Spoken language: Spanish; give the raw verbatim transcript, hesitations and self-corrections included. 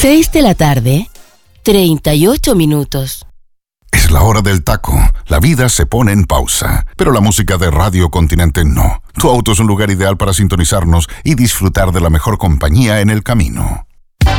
Seis de la tarde, treinta y ocho minutos. Es la hora del taco. La vida se pone en pausa, pero la música de Radio Continente no. Tu auto es un lugar ideal para sintonizarnos y disfrutar de la mejor compañía en el camino.